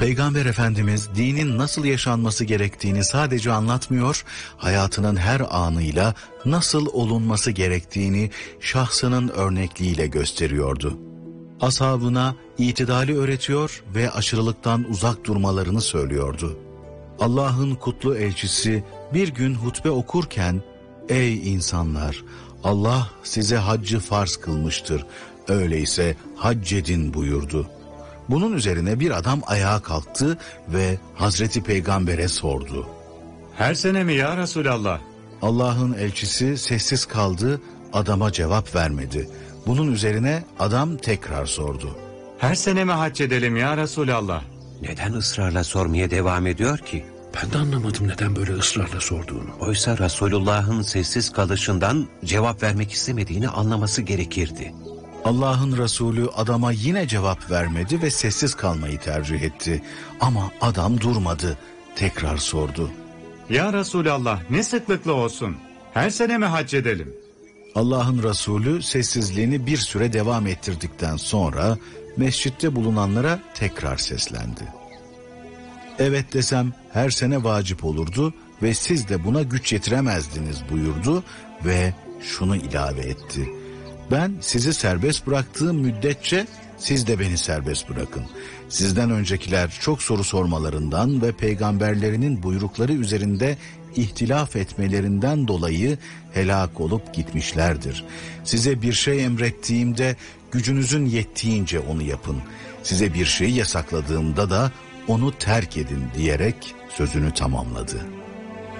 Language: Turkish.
Peygamber Efendimiz dinin nasıl yaşanması gerektiğini sadece anlatmıyor, hayatının her anıyla nasıl olunması gerektiğini şahsının örnekliğiyle gösteriyordu. Ashabına itidali öğretiyor ve aşırılıktan uzak durmalarını söylüyordu. Allah'ın kutlu elçisi bir gün hutbe okurken, "Ey insanlar, Allah size haccı farz kılmıştır, öyleyse hac edin" buyurdu. Bunun üzerine bir adam ayağa kalktı ve Hazreti Peygamber'e sordu. "Her sene mi ya Resulallah?" Allah'ın elçisi sessiz kaldı, adama cevap vermedi. Bunun üzerine adam tekrar sordu. "Her sene mi hac edelim ya Resulallah?" Neden ısrarla sormaya devam ediyor ki? Ben de anlamadım neden böyle ısrarla sorduğunu. Oysa Resulullah'ın sessiz kalışından cevap vermek istemediğini anlaması gerekirdi. Allah'ın Resulü adama yine cevap vermedi ve sessiz kalmayı tercih etti. Ama adam durmadı, tekrar sordu. "Ya Resulallah, ne sıklıkla olsun? Her sene mi hac edelim?" Allah'ın Resulü sessizliğini bir süre devam ettirdikten sonra mescitte bulunanlara tekrar seslendi. "Evet desem her sene vacip olurdu ve siz de buna güç yetiremezdiniz" buyurdu ve şunu ilave etti. "Ben sizi serbest bıraktığım müddetçe siz de beni serbest bırakın. Sizden öncekiler çok soru sormalarından ve peygamberlerinin buyrukları üzerinde ihtilaf etmelerinden dolayı helak olup gitmişlerdir. Size bir şey emrettiğimde gücünüzün yettiğince onu yapın. Size bir şey yasakladığımda da onu terk edin" diyerek sözünü tamamladı.